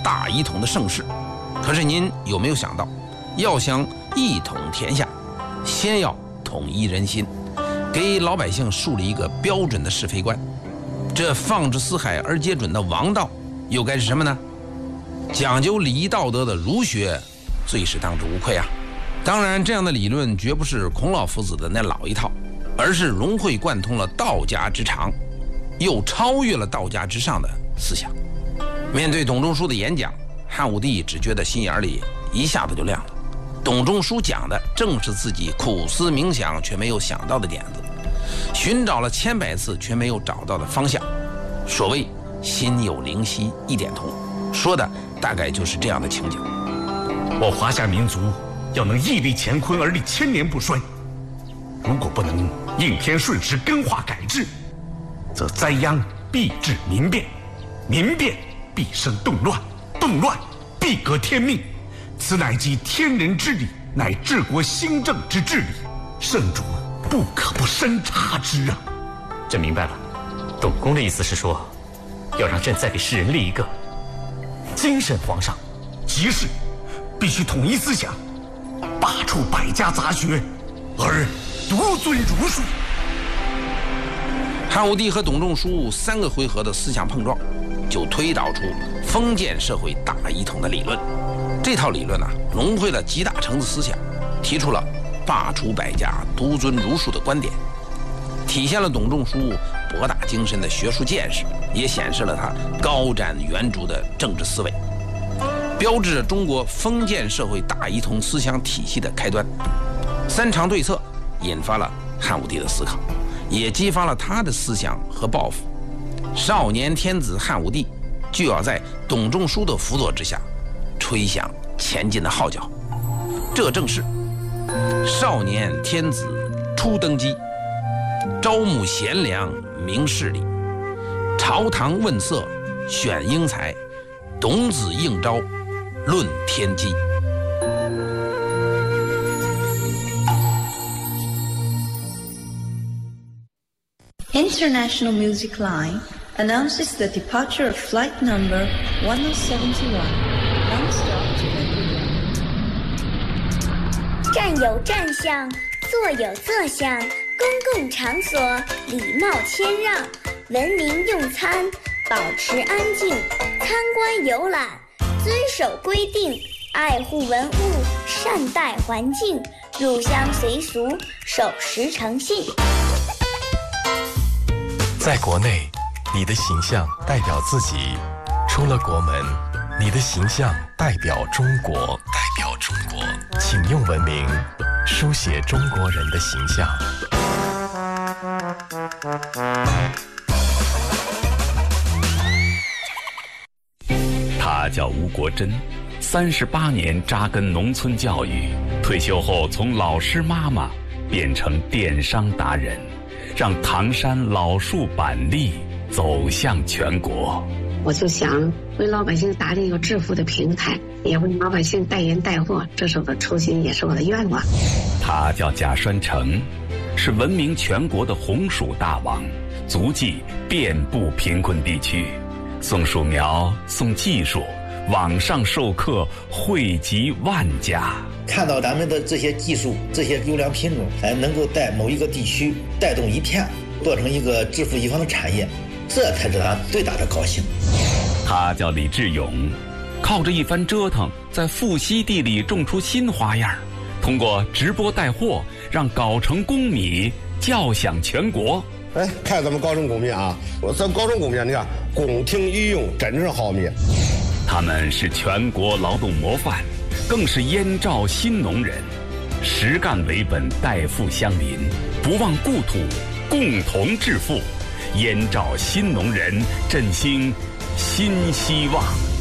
大一统的盛世。可是您有没有想到，要想一统天下，先要统一人心，给老百姓树立一个标准的是非观。这放之四海而皆准的王道又该是什么呢？讲究礼仪道德的儒学最是当之无愧啊。当然，这样的理论绝不是孔老夫子的那老一套，而是融会贯通了道家之长，又超越了道家之上的思想。面对董仲舒的演讲，汉武帝只觉得心眼里一下子就亮了。董仲舒讲的正是自己苦思冥想却没有想到的点子，寻找了千百次却没有找到的方向。所谓心有灵犀一点通，说的大概就是这样的情景。 我华夏民族要能屹立乾坤而立千年不衰，如果不能应天顺时根化改制，则灾殃必至民变，民变必生动乱，动乱必革天命。此乃即天人之理，乃治国兴政之治理，圣主不可不深察之啊！ 朕明白了，董公的意思是说，要让朕再给世人立一个精神皇上， 即是必须统一思想，罢黜百家杂学，而独尊儒术。 汉武帝和董仲舒3个回合的思想碰撞，就推导出封建社会大一统的理论。这套理论融汇了集大成的思想，提出了罢黜百家、独尊儒术的观点，体现了董仲舒博大精深的学术见识，也显示了他高瞻远瞩的政治思维，标志着中国封建社会大一统思想体系的开端。3场对策引发了汉武帝的思考，也激发了他的思想和抱负。少年天子汉武帝就要在董仲舒的辅佐之下吹响前进的号角。这正是少年天子初登基，招募贤良明事理，朝堂问色选英才，董子应招论天机。 International Music Line announces the departure of flight number 1071, non-stop to Vancouver. 站有站相，坐有坐相，公共场所礼貌谦让，文明用餐，保持安静，参观游览，遵守规定，爱护文物，善待环境，入乡随俗，守时诚信。 在国内，你的形象代表自己；出了国门，你的形象代表中国。请用文明书写中国人的形象。 他叫吴国珍，38年扎根农村教育，退休后从老师妈妈变成电商达人，让唐山老树板栗走向全国。 我就想为老百姓打理一个致富的平台，也为老百姓带人带货，这是我的初心，也是我的愿望。 他叫贾栓成，是闻名全国的红薯大王，足迹遍布贫困地区，送薯苗，送技术，网上授课惠及万家。 看到咱们的这些技术，这些优良品种，能够在某一个地区带动一片，做成一个致富一方的产业，这才是他最大的高兴。 他叫李志勇，靠着一番折腾，在富硒地里种出新花样，通过直播带货，让藁城公米叫响全国。 看咱们藁城公米啊，咱藁城公米，你看宫廷御用，真正好米。 他们是全国劳动模范，更是燕赵新农人，实干为本，代富乡邻，不忘故土，共同致富。燕赵新农人振兴新希望。